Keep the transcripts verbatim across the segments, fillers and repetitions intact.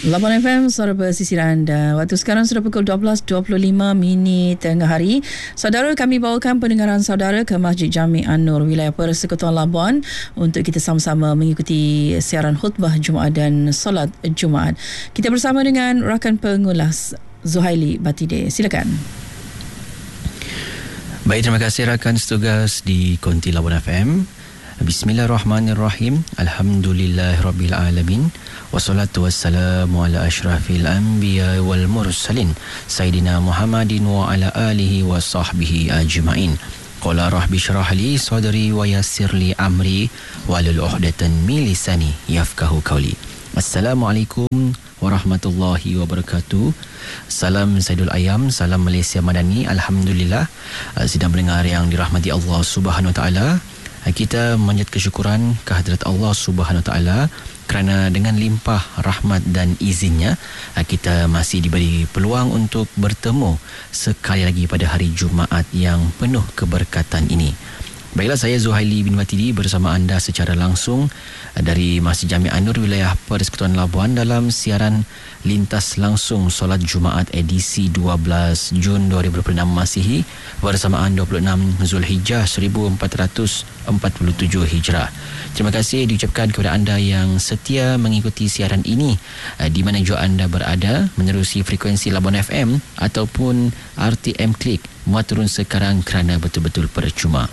lapan F M, suara pesisir anda. Waktu sekarang sudah pukul dua belas dua puluh lima minit tengah hari. Saudara, kami bawakan pendengaran saudara ke Masjid Jami An-Nur, wilayah Persekutuan Labuan, untuk kita sama-sama mengikuti siaran khutbah Jumaat dan solat Jumaat. Kita bersama dengan rakan pengulas Zuhaili Batide. Silakan. Baik, terima kasih rakan setugas di Konti Labuan F M. Bismillahirrahmanirrahim. Alhamdulillahirabbil alamin. Wassalatu wassalamu ala asyrafil anbiya wal mursalin Sayyidina Muhammadin wa ala alihi wa sahbihi ajma'in. Qala rahbi syrah li sadri wa yassir li amri wahlul 'uqdatan min lisani yafqahu qawli. Assalamualaikum warahmatullahi wabarakatuh. Salam Saidul Ayam, salam Malaysia Madani. Alhamdulillah, sedang mendengar yang dirahmati Allah Subhanahu wa taala. Kita memanjat kesyukuran kehadrat Allah Subhanahu wa taala kerana dengan limpah rahmat dan izinnya kita masih diberi peluang untuk bertemu sekali lagi pada hari Jumaat yang penuh keberkatan ini. Baiklah, saya Zuhaili bin Watidi bersama anda secara langsung dari Masjid Jami An-Nur, wilayah Persekutuan Labuan, dalam siaran lintas langsung solat Jumaat edisi dua belas Jun dua ribu dua puluh enam Masihi bersamaan dua puluh enam Zulhijjah seribu empat ratus empat puluh tujuh Hijrah. Terima kasih diucapkan kepada anda yang setia mengikuti siaran ini di mana jua anda berada, menerusi frekuensi Labuan F M ataupun R T M Klik. Muat turun sekarang kerana betul-betul percuma.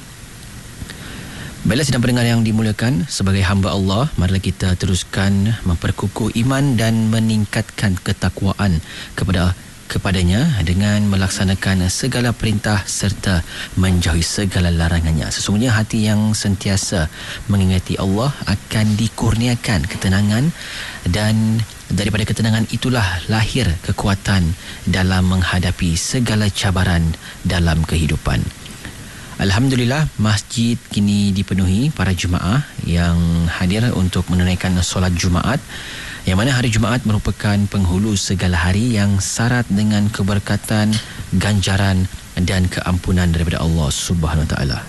Baiklah, sedang pendengar yang dimuliakan, sebagai hamba Allah, marilah kita teruskan memperkukuh iman dan meningkatkan ketakwaan kepada kepadanya dengan melaksanakan segala perintah serta menjauhi segala larangannya. Sesungguhnya hati yang sentiasa mengingati Allah akan dikurniakan ketenangan, dan daripada ketenangan itulah lahir kekuatan dalam menghadapi segala cabaran dalam kehidupan. Alhamdulillah, masjid kini dipenuhi para jemaah yang hadir untuk menunaikan solat Jumaat, yang mana hari Jumaat merupakan penghulu segala hari yang syarat dengan keberkatan, ganjaran dan keampunan daripada Allah Subhanahu wa taala.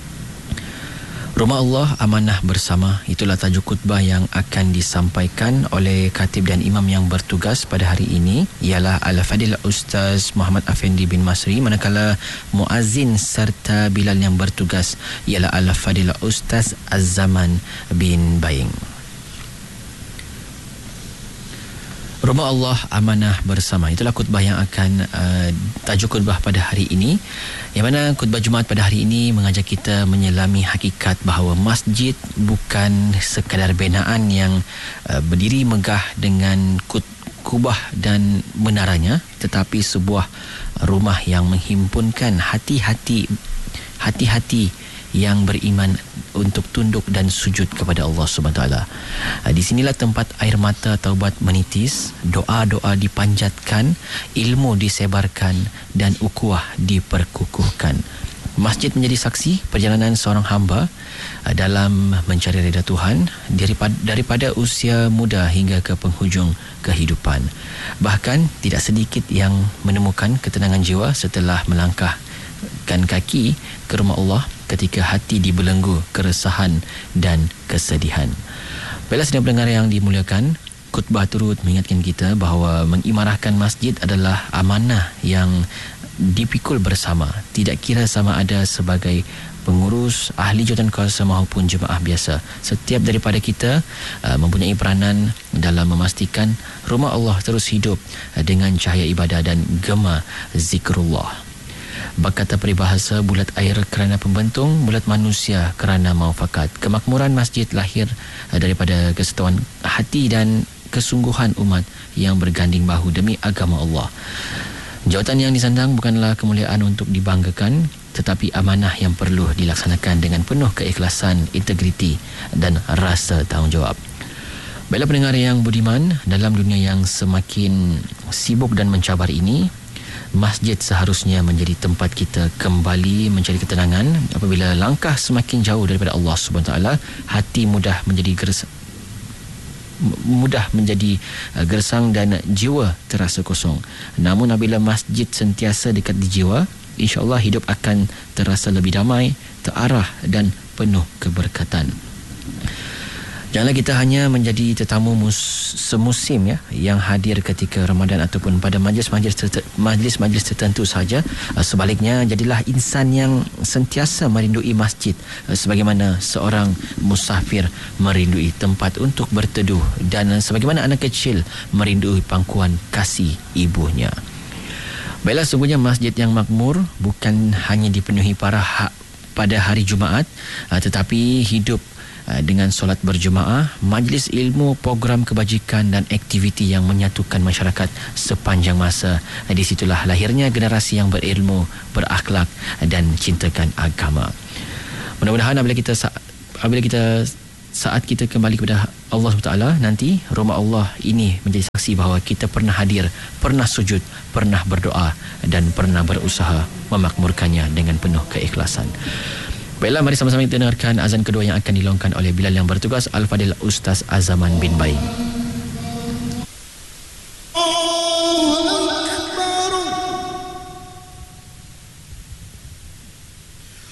Rumah Allah amanah bersama, itulah tajuk khutbah yang akan disampaikan oleh khatib dan imam yang bertugas pada hari ini, ialah Al-Fadil Ustaz Muhammad Afendi bin Masri, manakala muazzin serta bilal yang bertugas ialah Al-Fadil Ustaz Az-Zaman bin Baing. Rumah Allah amanah bersama, itulah khutbah yang akan uh, tajuk khutbah pada hari ini, yang mana khutbah Jumaat pada hari ini mengajak kita menyelami hakikat bahawa masjid bukan sekadar binaan yang uh, berdiri megah dengan kut, kubah dan menaranya, tetapi sebuah rumah yang menghimpunkan hati-hati hati-hati yang beriman untuk tunduk dan sujud kepada Allah Subhanahu wa taala. Di sinilah tempat air mata taubat menitis, doa-doa dipanjatkan, ilmu disebarkan dan ukhuwah diperkukuhkan. Masjid menjadi saksi perjalanan seorang hamba dalam mencari redha Tuhan daripada, daripada usia muda hingga ke penghujung kehidupan. Bahkan tidak sedikit yang menemukan ketenangan jiwa setelah melangkahkan kaki ke rumah Allah ketika hati dibelenggu keresahan dan kesedihan. Baiklah, sedang pendengar yang dimuliakan, khutbah turut mengingatkan kita bahawa mengimarahkan masjid adalah amanah yang dipikul bersama, tidak kira sama ada sebagai pengurus, ahli jawatan kuasa maupun jemaah biasa. Setiap daripada kita uh, mempunyai peranan dalam memastikan rumah Allah terus hidup uh, dengan cahaya ibadah dan gema zikrullah. Berkata peribahasa, bulat air kerana pembentung, bulat manusia kerana maufakat. Kemakmuran masjid lahir daripada kesatuan hati dan kesungguhan umat yang berganding bahu demi agama Allah. Jawatan yang disandang bukanlah kemuliaan untuk dibanggakan, tetapi amanah yang perlu dilaksanakan dengan penuh keikhlasan, integriti dan rasa tanggungjawab. Baiklah pendengar yang budiman, dalam dunia yang semakin sibuk dan mencabar ini, masjid seharusnya menjadi tempat kita kembali mencari ketenangan. Apabila langkah semakin jauh daripada Allah Subhanahu wa taala, hati mudah menjadi gers mudah menjadi gersang dan jiwa terasa kosong. Namun apabila masjid sentiasa dekat di jiwa, insya-Allah hidup akan terasa lebih damai, terarah dan penuh keberkatan. Janganlah kita hanya menjadi tetamu mus- semusim ya yang hadir ketika Ramadan ataupun pada majlis-majlis ter- majlis-majlis tertentu saja. Uh, sebaliknya, jadilah insan yang sentiasa merindui masjid uh, sebagaimana seorang musafir merindui tempat untuk berteduh dan uh, sebagaimana anak kecil merindui pangkuan kasih ibunya. Baiklah, sungguhnya masjid yang makmur bukan hanya dipenuhi para hak pada hari Jumaat, uh, tetapi hidup dengan solat berjemaah, majlis ilmu, program kebajikan dan aktiviti yang menyatukan masyarakat sepanjang masa. Di situlah lahirnya generasi yang berilmu, berakhlak dan cintakan agama. Mudah-mudahan apabila kita apabila kita saat kita kembali kepada Allah subhanahu wa taala nanti, rumah Allah ini menjadi saksi bahawa kita pernah hadir, pernah sujud, pernah berdoa dan pernah berusaha memakmurkannya dengan penuh keikhlasan. Baiklah, mari sama-sama kita dengarkan azan kedua yang akan dilontarkan oleh Bilal yang bertugas, Al-Fadil Ustaz Azaman bin Bayi.